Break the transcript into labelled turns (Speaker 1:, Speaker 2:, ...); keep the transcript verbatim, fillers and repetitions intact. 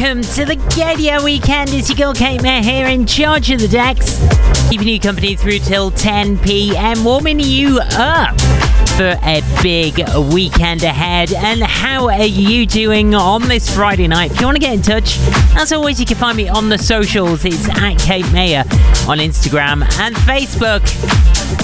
Speaker 1: welcome to the Gadio Weekend. It's your girl Kate Mayer here in charge of the decks, keeping you company through till ten p.m, warming you up for a big weekend ahead. And how are you doing on this Friday night? If you want to get in touch, as always, you can find me on the socials. It's at Kate Mayer on Instagram and Facebook.